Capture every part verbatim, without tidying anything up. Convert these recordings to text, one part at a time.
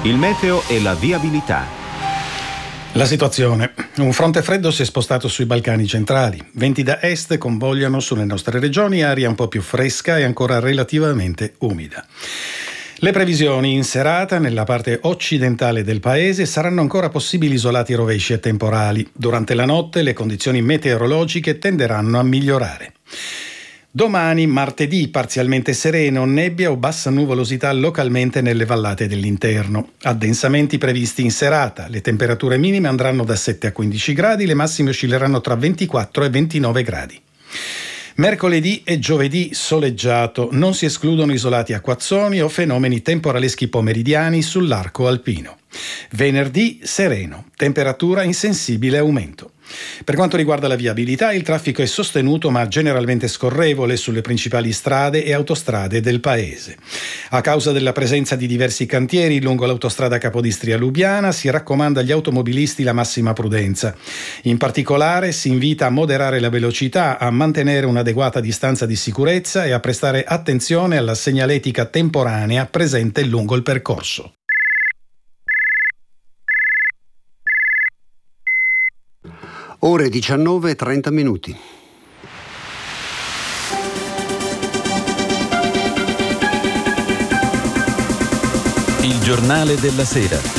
Il meteo e la viabilità. La situazione. Un fronte freddo si è spostato sui Balcani centrali. Venti da est convogliano sulle nostre regioni, aria un po' più fresca e ancora relativamente umida. Le previsioni in serata nella parte occidentale del paese saranno ancora possibili isolati rovesci e temporali. Durante la notte le condizioni meteorologiche tenderanno a migliorare. Domani, martedì, parzialmente sereno, nebbia o bassa nuvolosità localmente nelle vallate dell'interno. Addensamenti previsti in serata. Le temperature minime andranno da sette a quindici gradi, le massime oscilleranno tra ventiquattro e ventinove gradi. Mercoledì e giovedì soleggiato, non si escludono isolati acquazzoni o fenomeni temporaleschi pomeridiani sull'arco alpino. Venerdì sereno, temperatura in sensibile aumento. Per quanto riguarda la viabilità, il traffico è sostenuto ma generalmente scorrevole sulle principali strade e autostrade del paese. A causa della presenza di diversi cantieri lungo l'autostrada Capodistria-Lubiana si raccomanda agli automobilisti la massima prudenza. In particolare si invita a moderare la velocità, a mantenere un'adeguata distanza di sicurezza e a prestare attenzione alla segnaletica temporanea presente lungo il percorso. Ore diciannove e trenta minuti. Il giornale della sera.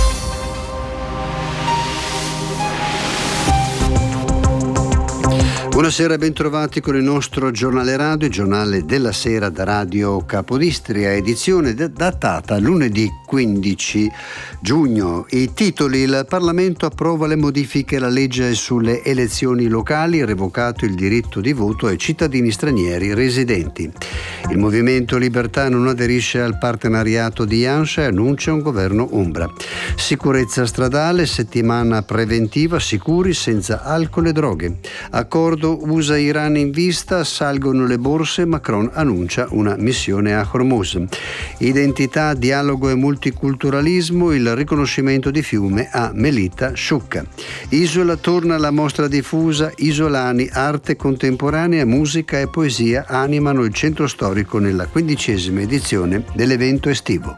Buonasera e bentrovati con il nostro giornale radio, il giornale della sera da Radio Capodistria, edizione datata lunedì quindici giugno. I titoli: il Parlamento approva le modifiche alla legge sulle elezioni locali, revocato il diritto di voto ai cittadini stranieri residenti. Il Movimento Libertà non aderisce al partenariato di Janša e annuncia un governo ombra. Sicurezza stradale, settimana preventiva, sicuri senza alcol e droghe. Accordo U S A-Iran in vista, salgono le borse, Macron annuncia una missione a Hormuz. Identità, dialogo e multiculturalismo, il riconoscimento di Fiume a Melita Sciucca. Isola torna alla mostra diffusa Isolani, arte contemporanea, musica e poesia animano il centro storico nella quindicesima edizione dell'evento estivo.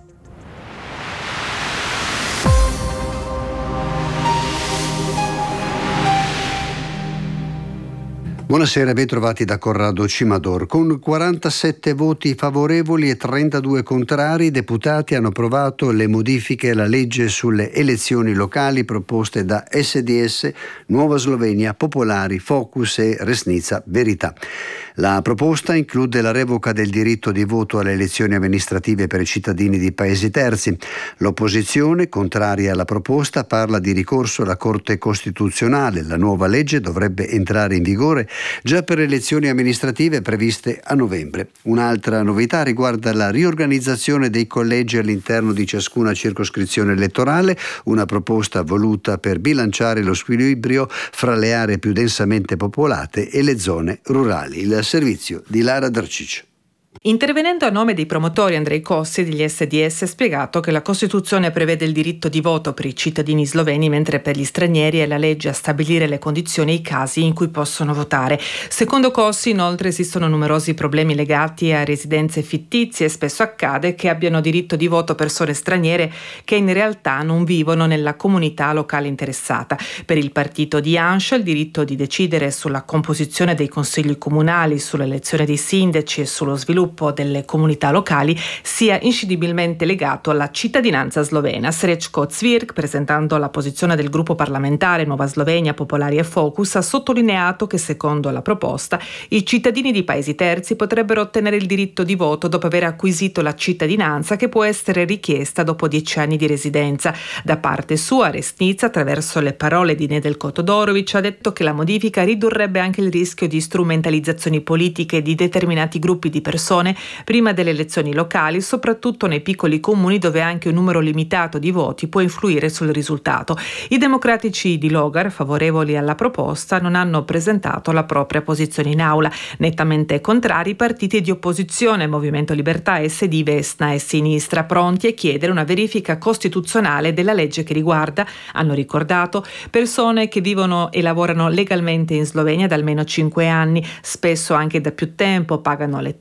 Buonasera e ben trovati da Corrado Cimador. Con quarantasette voti favorevoli e trentadue contrari, i deputati hanno approvato le modifiche alla legge sulle elezioni locali proposte da S D S, Nuova Slovenia, Popolari, Focus e Resnica Verità. La proposta include la revoca del diritto di voto alle elezioni amministrative per i cittadini di paesi terzi. L'opposizione, contraria alla proposta, parla di ricorso alla Corte Costituzionale. La nuova legge dovrebbe entrare in vigore già per elezioni amministrative previste a novembre. Un'altra novità riguarda la riorganizzazione dei collegi all'interno di ciascuna circoscrizione elettorale, una proposta voluta per bilanciare lo squilibrio fra le aree più densamente popolate e le zone rurali. Il servizio di Lara Drcic. Intervenendo a nome dei promotori, Andrej Kossi degli S D S ha spiegato che la Costituzione prevede il diritto di voto per i cittadini sloveni, mentre per gli stranieri è la legge a stabilire le condizioni e i casi in cui possono votare. Secondo Kossi, inoltre, esistono numerosi problemi legati a residenze fittizie e spesso accade che abbiano diritto di voto persone straniere che in realtà non vivono nella comunità locale interessata. Per il partito di Janša il diritto di decidere sulla composizione dei consigli comunali, sull'elezione dei sindaci e sullo sviluppo delle comunità locali sia inscindibilmente legato alla cittadinanza slovena. Srećko Cvirk, presentando la posizione del gruppo parlamentare Nuova Slovenia, Popolari e Focus, ha sottolineato che secondo la proposta i cittadini di paesi terzi potrebbero ottenere il diritto di voto dopo aver acquisito la cittadinanza, che può essere richiesta dopo dieci anni di residenza. Da parte sua, Resnica, attraverso le parole di Nedeljko Todorović, ha detto che la modifica ridurrebbe anche il rischio di strumentalizzazioni politiche di determinati gruppi di persone prima delle elezioni locali, soprattutto nei piccoli comuni dove anche un numero limitato di voti può influire sul risultato. I democratici di Logar, favorevoli alla proposta, non hanno presentato la propria posizione in aula. Nettamente contrari i partiti di opposizione, Movimento Libertà, S D, Vesna e Sinistra, pronti a chiedere una verifica costituzionale della legge che riguarda, hanno ricordato, persone che vivono e lavorano legalmente in Slovenia da almeno cinque anni, spesso anche da più tempo, pagano le tasse,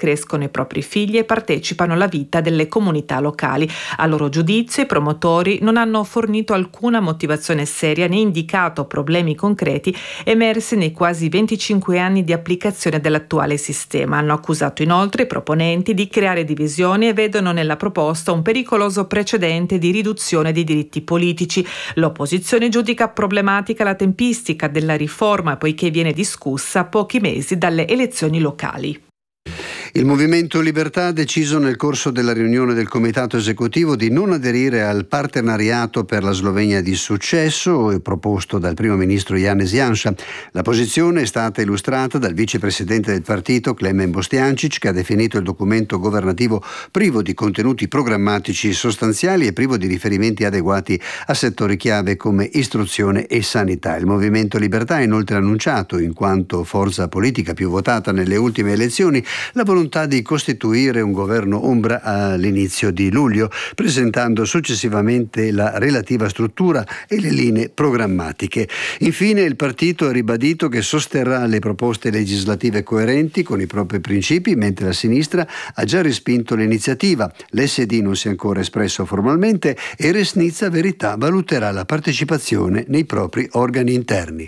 crescono i propri figli e partecipano alla vita delle comunità locali. A loro giudizio, i promotori non hanno fornito alcuna motivazione seria né indicato problemi concreti emersi nei quasi venticinque anni di applicazione dell'attuale sistema. Hanno accusato inoltre i proponenti di creare divisioni e vedono nella proposta un pericoloso precedente di riduzione dei diritti politici. L'opposizione giudica problematica la tempistica della riforma poiché viene discussa a pochi mesi dalle elezioni locali. Il Movimento Libertà ha deciso nel corso della riunione del comitato esecutivo di non aderire al partenariato per la Slovenia di successo proposto dal primo ministro Janez Janša. La posizione è stata illustrata dal vicepresidente del partito Klemen Boštjančić, che ha definito il documento governativo privo di contenuti programmatici sostanziali e privo di riferimenti adeguati a settori chiave come istruzione e sanità. Il Movimento Libertà ha inoltre annunciato, in quanto forza politica più votata nelle ultime elezioni, la volontà di costituire un governo ombra all'inizio di luglio, presentando successivamente la relativa struttura e le linee programmatiche. Infine, il partito ha ribadito che sosterrà le proposte legislative coerenti con i propri principi, mentre la sinistra ha già respinto l'iniziativa. L'S D non si è ancora espresso formalmente e Resnica Verità valuterà la partecipazione nei propri organi interni.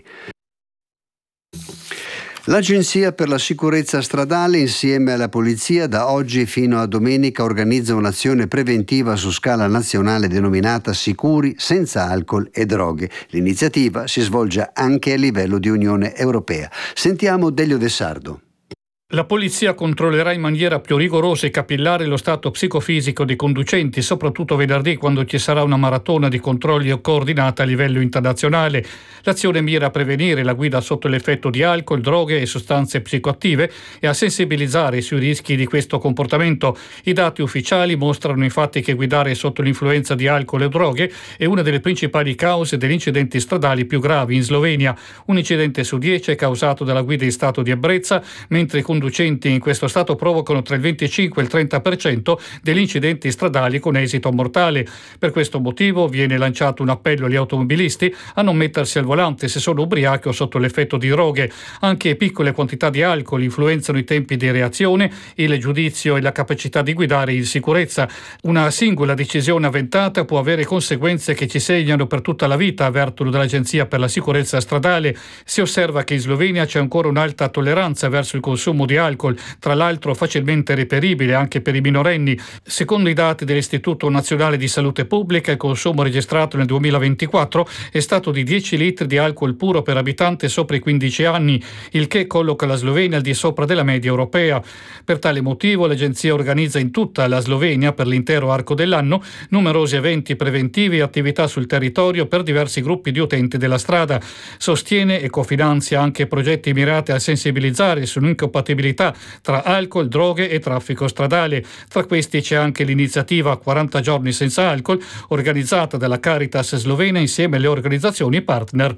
L'Agenzia per la sicurezza stradale, insieme alla Polizia, da oggi fino a domenica organizza un'azione preventiva su scala nazionale denominata Sicuri senza alcol e droghe. L'iniziativa si svolge anche a livello di Unione Europea. Sentiamo Delio De Sardo. La polizia controllerà in maniera più rigorosa e capillare lo stato psicofisico dei conducenti, soprattutto venerdì, quando ci sarà una maratona di controlli coordinata a livello internazionale. L'azione mira a prevenire la guida sotto l'effetto di alcol, droghe e sostanze psicoattive e a sensibilizzare sui rischi di questo comportamento. I dati ufficiali mostrano infatti che guidare sotto l'influenza di alcol e droghe è una delle principali cause degli incidenti stradali più gravi in Slovenia. Un incidente su dieci è causato dalla guida in stato di ebbrezza, mentre i conducenti in questo stato provocano tra il venticinque e il trenta per cento degli incidenti stradali con esito mortale. Per questo motivo viene lanciato un appello agli automobilisti a non mettersi al volante se sono ubriachi o sotto l'effetto di droghe. Anche piccole quantità di alcol influenzano i tempi di reazione, il giudizio e la capacità di guidare in sicurezza. Una singola decisione avventata può avere conseguenze che ci segnano per tutta la vita, avvertono dall'Agenzia per la sicurezza stradale. Si osserva che in Slovenia c'è ancora un'alta tolleranza verso il consumo di alcol, tra l'altro facilmente reperibile anche per i minorenni. Secondo i dati dell'Istituto Nazionale di Salute Pubblica, il consumo registrato nel duemilaventiquattro è stato di dieci litri di alcol puro per abitante sopra i quindici anni, il che colloca la Slovenia al di sopra della media europea. Per tale motivo l'agenzia organizza in tutta la Slovenia, per l'intero arco dell'anno, numerosi eventi preventivi e attività sul territorio per diversi gruppi di utenti della strada. Sostiene e cofinanzia anche progetti mirati a sensibilizzare sull'incompatibilità tra alcol, droghe e traffico stradale. Tra questi c'è anche l'iniziativa quaranta giorni senza alcol, organizzata dalla Caritas slovena insieme alle organizzazioni partner.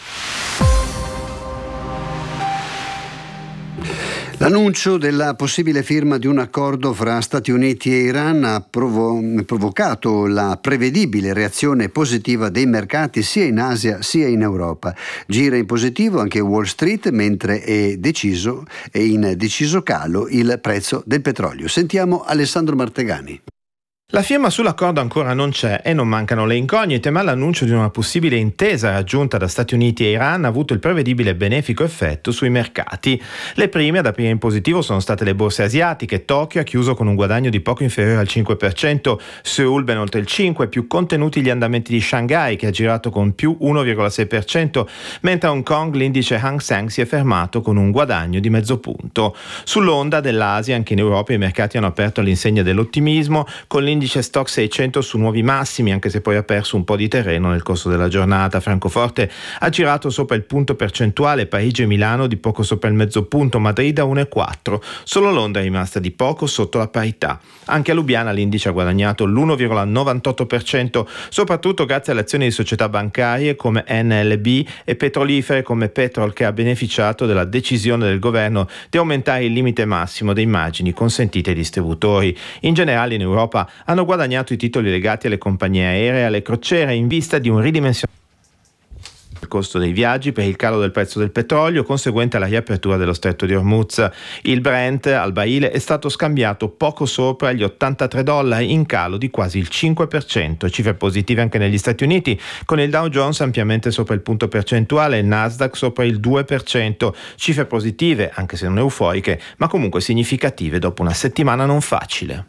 L'annuncio della possibile firma di un accordo fra Stati Uniti e Iran ha provo- provocato la prevedibile reazione positiva dei mercati sia in Asia sia in Europa. Gira in positivo anche Wall Street, mentre è deciso è in deciso calo il prezzo del petrolio. Sentiamo Alessandro Martegani. La firma sull'accordo ancora non c'è e non mancano le incognite, ma l'annuncio di una possibile intesa raggiunta da Stati Uniti e Iran ha avuto il prevedibile benefico effetto sui mercati. Le prime ad aprire in positivo sono state le borse asiatiche. Tokyo ha chiuso con un guadagno di poco inferiore al cinque per cento, Seoul ben oltre il cinque per cento, più contenuti gli andamenti di Shanghai che ha girato con più uno virgola sei per cento, mentre a Hong Kong l'indice Hang Seng si è fermato con un guadagno di mezzo punto. Sull'onda dell'Asia anche in Europa i mercati hanno aperto all'insegna dell'ottimismo, con l'indice L'indice Stock seicento su nuovi massimi, anche se poi ha perso un po' di terreno nel corso della giornata. Francoforte ha girato sopra il punto percentuale, Parigi e Milano di poco sopra il mezzo punto, Madrid a uno virgola quattro. Solo Londra è rimasta di poco sotto la parità. Anche a Lubiana l'indice ha guadagnato l'uno virgola novantotto per cento, soprattutto grazie alle azioni di società bancarie come N L B e petrolifere come Petrol, che ha beneficiato della decisione del governo di aumentare il limite massimo dei margini consentiti ai distributori. In generale in Europa hanno guadagnato i titoli legati alle compagnie aeree e alle crociere in vista di un ridimensionamento Il costo dei viaggi per il calo del prezzo del petrolio conseguente alla riapertura dello stretto di Hormuz. Il Brent al barile è stato scambiato poco sopra gli ottantatré dollari, in calo di quasi il cinque per cento. Cifre positive anche negli Stati Uniti, con il Dow Jones ampiamente sopra il punto percentuale e il Nasdaq sopra il due per cento. Cifre positive, anche se non euforiche, ma comunque significative dopo una settimana non facile.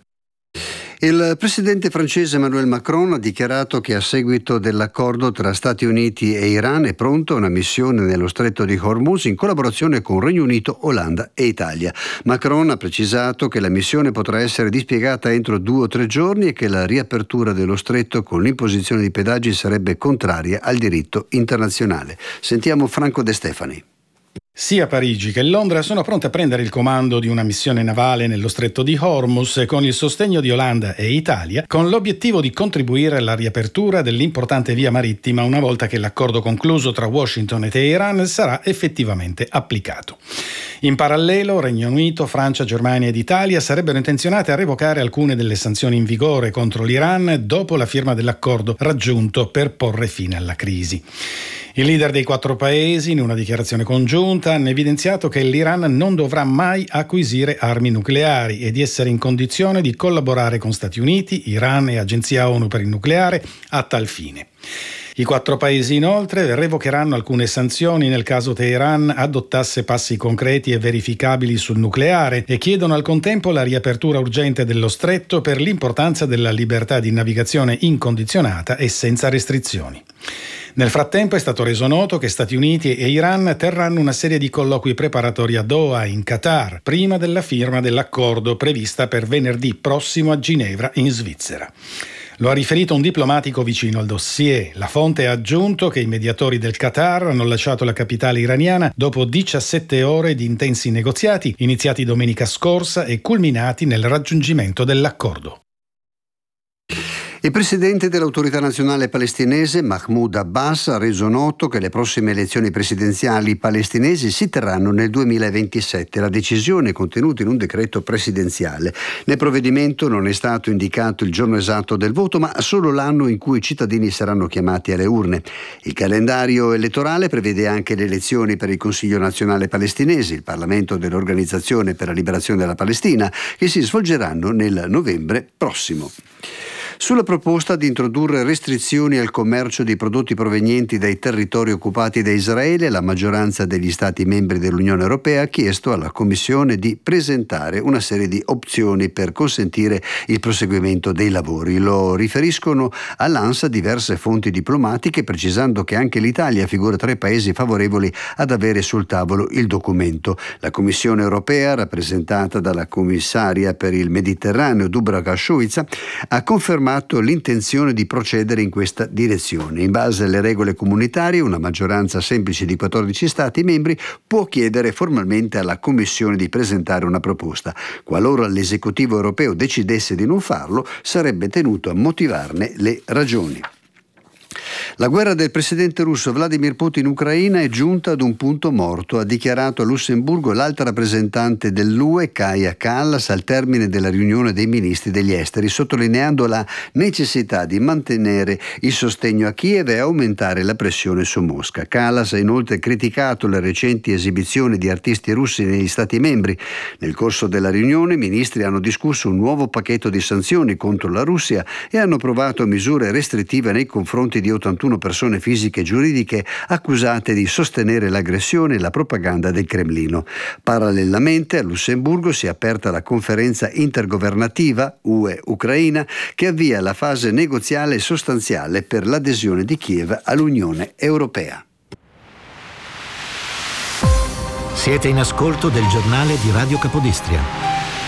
Il presidente francese Emmanuel Macron ha dichiarato che a seguito dell'accordo tra Stati Uniti e Iran è pronta una missione nello stretto di Hormuz in collaborazione con Regno Unito, Olanda e Italia. Macron ha precisato che la missione potrà essere dispiegata entro due o tre giorni e che la riapertura dello stretto con l'imposizione di pedaggi sarebbe contraria al diritto internazionale. Sentiamo Franco De Stefani. Sia Parigi che Londra sono pronte a prendere il comando di una missione navale nello stretto di Hormuz con il sostegno di Olanda e Italia, con l'obiettivo di contribuire alla riapertura dell'importante via marittima una volta che l'accordo concluso tra Washington e Teheran sarà effettivamente applicato. In parallelo, Regno Unito, Francia, Germania ed Italia sarebbero intenzionate a revocare alcune delle sanzioni in vigore contro l'Iran dopo la firma dell'accordo raggiunto per porre fine alla crisi. Il leader dei quattro paesi, in una dichiarazione congiunta, hanno evidenziato che l'Iran non dovrà mai acquisire armi nucleari e di essere in condizione di collaborare con Stati Uniti, Iran e Agenzia ONU per il nucleare a tal fine. I quattro paesi inoltre revocheranno alcune sanzioni nel caso Teheran adottasse passi concreti e verificabili sul nucleare e chiedono al contempo la riapertura urgente dello stretto per l'importanza della libertà di navigazione incondizionata e senza restrizioni. Nel frattempo è stato reso noto che Stati Uniti e Iran terranno una serie di colloqui preparatori a Doha, in Qatar, prima della firma dell'accordo prevista per venerdì prossimo a Ginevra, in Svizzera. Lo ha riferito un diplomatico vicino al dossier. La fonte ha aggiunto che i mediatori del Qatar hanno lasciato la capitale iraniana dopo diciassette ore di intensi negoziati, iniziati domenica scorsa e culminati nel raggiungimento dell'accordo. Il presidente dell'autorità nazionale palestinese Mahmoud Abbas ha reso noto che le prossime elezioni presidenziali palestinesi si terranno nel duemilaventisette. La decisione è contenuta in un decreto presidenziale. Nel provvedimento non è stato indicato il giorno esatto del voto, ma solo l'anno in cui i cittadini saranno chiamati alle urne. Il calendario elettorale prevede anche le elezioni per il Consiglio nazionale palestinese, il Parlamento dell'Organizzazione per la Liberazione della Palestina, che si svolgeranno nel novembre prossimo. Sulla proposta di introdurre restrizioni al commercio di prodotti provenienti dai territori occupati da Israele, la maggioranza degli Stati membri dell'Unione Europea ha chiesto alla Commissione di presentare una serie di opzioni per consentire il proseguimento dei lavori. Lo riferiscono all'ANSA diverse fonti diplomatiche, precisando che anche l'Italia figura tra i paesi favorevoli ad avere sul tavolo il documento. La Commissione Europea, rappresentata dalla commissaria per il Mediterraneo Dubravka Šuica, ha confermato l'intenzione di procedere in questa direzione. In base alle regole comunitarie, una maggioranza semplice di quattordici Stati membri può chiedere formalmente alla Commissione di presentare una proposta. Qualora l'esecutivo europeo decidesse di non farlo, sarebbe tenuto a motivarne le ragioni. La guerra del presidente russo Vladimir Putin in Ucraina è giunta ad un punto morto, ha dichiarato a Lussemburgo l'alta rappresentante dell'U E Kaja Kallas al termine della riunione dei ministri degli esteri, sottolineando la necessità di mantenere il sostegno a Kiev e aumentare la pressione su Mosca. Kallas ha inoltre criticato le recenti esibizioni di artisti russi negli Stati membri. Nel corso della riunione i ministri hanno discusso un nuovo pacchetto di sanzioni contro la Russia e hanno approvato misure restrittive nei confronti di ottantuno persone fisiche e giuridiche accusate di sostenere l'aggressione e la propaganda del Cremlino. Parallelamente a Lussemburgo si è aperta la conferenza intergovernativa U E-Ucraina che avvia la fase negoziale sostanziale per l'adesione di Kiev all'Unione Europea. Siete in ascolto del giornale di Radio Capodistria.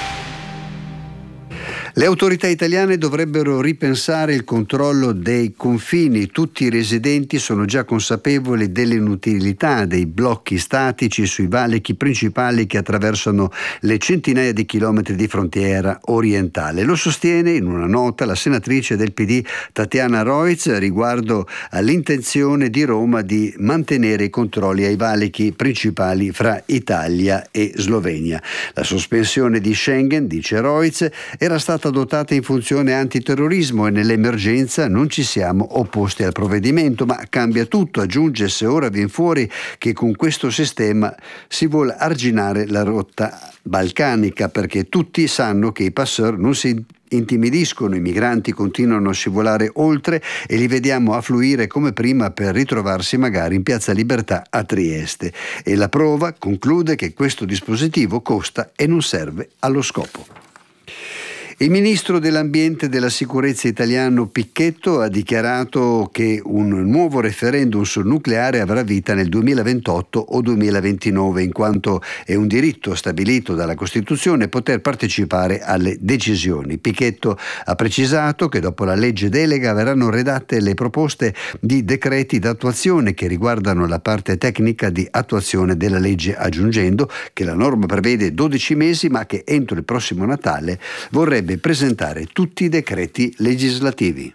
Le autorità italiane dovrebbero ripensare il controllo dei confini. Tutti i residenti sono già consapevoli dell'inutilità dei blocchi statici sui valichi principali che attraversano le centinaia di chilometri di frontiera orientale. Lo sostiene in una nota la senatrice del P D Tatiana Rojc riguardo all'intenzione di Roma di mantenere i controlli ai valichi principali fra Italia e Slovenia. La sospensione di Schengen, dice Rojc, era stata stata adottata in funzione antiterrorismo e nell'emergenza non ci siamo opposti al provvedimento, ma cambia tutto, aggiunge se ora viene fuori che con questo sistema si vuole arginare la rotta balcanica, perché tutti sanno che i passeur non si intimidiscono, i migranti continuano a scivolare oltre e li vediamo affluire come prima per ritrovarsi magari in Piazza Libertà a Trieste. E la prova conclude che questo dispositivo costa e non serve allo scopo. Il ministro dell'Ambiente e della Sicurezza italiano Picchetto ha dichiarato che un nuovo referendum sul nucleare avrà vita nel duemilaventotto o duemilaventinove, in quanto è un diritto stabilito dalla Costituzione poter partecipare alle decisioni. Picchetto ha precisato che dopo la legge delega verranno redatte le proposte di decreti d'attuazione che riguardano la parte tecnica di attuazione della legge, aggiungendo che la norma prevede dodici mesi, ma che entro il prossimo Natale vorrebbe presentare tutti i decreti legislativi.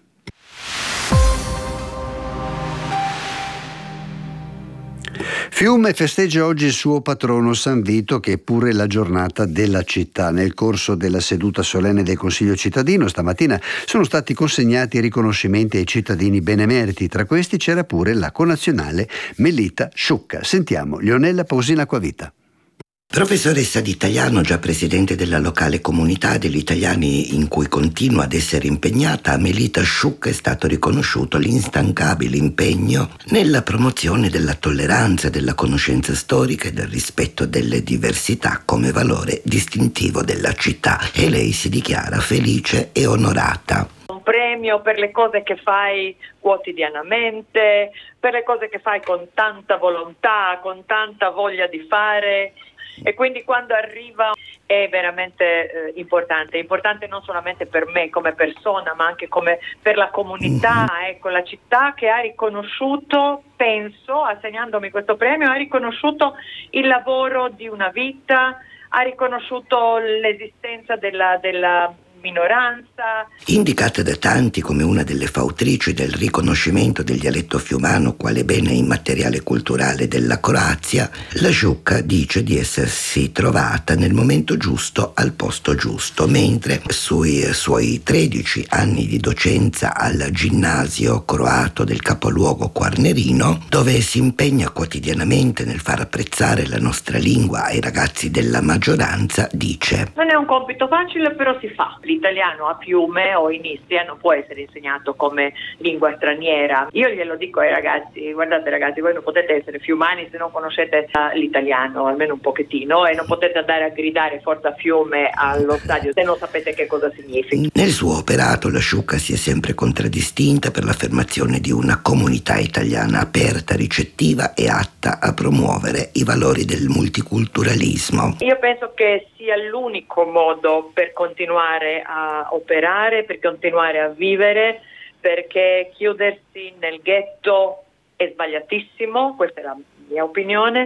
Fiume festeggia oggi il suo patrono San Vito, che è pure la giornata della città. Nel corso della seduta solenne del Consiglio cittadino stamattina sono stati consegnati i riconoscimenti ai cittadini benemeriti. Tra questi c'era pure la connazionale Melita Sciucca. Sentiamo Leonella Pausina Acquavita. Professoressa di italiano, già presidente della locale comunità degli italiani in cui continua ad essere impegnata, a Melita Sciucca è stato riconosciuto l'instancabile impegno nella promozione della tolleranza, della conoscenza storica e del rispetto delle diversità come valore distintivo della città, e lei si dichiara felice e onorata. Un premio per le cose che fai quotidianamente, per le cose che fai con tanta volontà, con tanta voglia di fare. E quindi quando arriva è veramente eh, importante, è importante non solamente per me come persona, ma anche come per la comunità, ecco, la città che ha riconosciuto, penso, assegnandomi questo premio, ha riconosciuto il lavoro di una vita, ha riconosciuto l'esistenza della, della minoranza. Indicata da tanti come una delle fautrici del riconoscimento del dialetto fiumano quale bene immateriale culturale della Croazia, la Sciucca dice di essersi trovata nel momento giusto al posto giusto, mentre sui suoi tredici anni di docenza al ginnasio croato del capoluogo quarnerino, dove si impegna quotidianamente nel far apprezzare la nostra lingua ai ragazzi della maggioranza, dice: non è un compito facile, però si fa. L'italiano a Fiume o in Istria non può essere insegnato come lingua straniera. Io glielo dico ai ragazzi: guardate ragazzi, voi non potete essere fiumani se non conoscete l'italiano, almeno un pochettino, e non potete andare a gridare Forza Fiume allo stadio se non sapete che cosa significa. Nel suo operato la Sciucca si è sempre contraddistinta per l'affermazione di una comunità italiana aperta, ricettiva e atta a promuovere i valori del multiculturalismo. Io penso che sia l'unico modo per continuare a operare, per continuare a vivere, perché chiudersi nel ghetto è sbagliatissimo, questa è la mia opinione,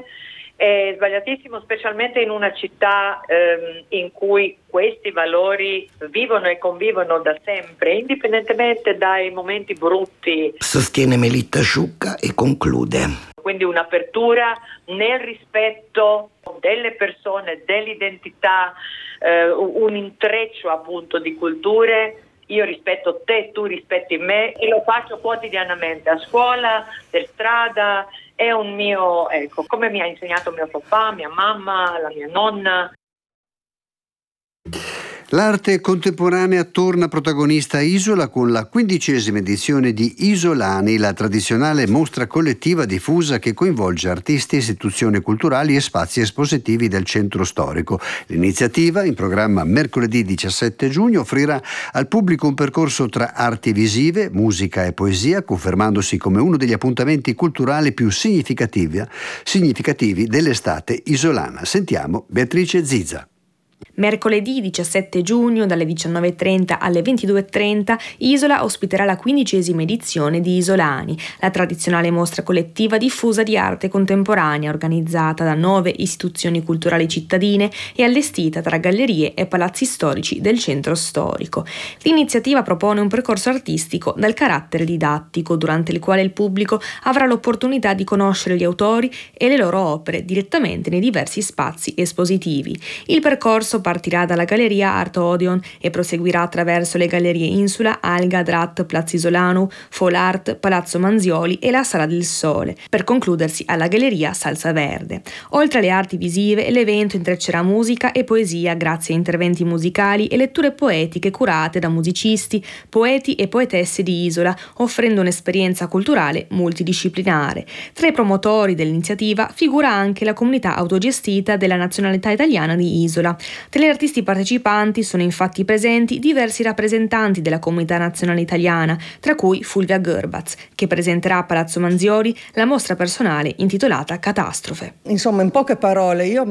è sbagliatissimo specialmente in una città ehm, in cui questi valori vivono e convivono da sempre, indipendentemente dai momenti brutti. Sostiene Melita Sciucca e conclude: quindi un'apertura nel rispetto delle persone, dell'identità, eh, un intreccio appunto di culture. Io rispetto te, tu rispetti me, e lo faccio quotidianamente a scuola, per strada. È un mio, ecco, come mi ha insegnato mio papà, mia mamma, la mia nonna. L'arte contemporanea torna protagonista a Isola con la quindicesima edizione di Isolani, la tradizionale mostra collettiva diffusa che coinvolge artisti, istituzioni culturali e spazi espositivi del centro storico. L'iniziativa, in programma mercoledì diciassette giugno, offrirà al pubblico un percorso tra arti visive, musica e poesia, confermandosi come uno degli appuntamenti culturali più significativi, significativi dell'estate isolana. Sentiamo Beatrice Zizza. Mercoledì diciassette giugno dalle diciannove e trenta alle ventidue e trenta Isola ospiterà la quindicesima edizione di Isolani, la tradizionale mostra collettiva diffusa di arte contemporanea organizzata da nove istituzioni culturali cittadine e allestita tra gallerie e palazzi storici del centro storico. L'iniziativa propone un percorso artistico dal carattere didattico, durante il quale il pubblico avrà l'opportunità di conoscere gli autori e le loro opere direttamente nei diversi spazi espositivi. Il percorso partirà dalla Galleria Art Odeon e proseguirà attraverso le gallerie Insula, Alga, Drat, Piazza Isolano, Folart, Palazzo Manzioli e la Sala del Sole, per concludersi alla Galleria Salsa Verde. Oltre alle arti visive, l'evento intreccerà musica e poesia grazie a interventi musicali e letture poetiche curate da musicisti, poeti e poetesse di Isola, offrendo un'esperienza culturale multidisciplinare. Tra i promotori dell'iniziativa figura anche la comunità autogestita della nazionalità italiana di Isola. Tra gli artisti partecipanti sono infatti presenti diversi rappresentanti della comunità nazionale italiana, tra cui Fulvia Gerbaz, che presenterà a Palazzo Manzioli la mostra personale intitolata Catastrofe. Insomma, in poche parole, io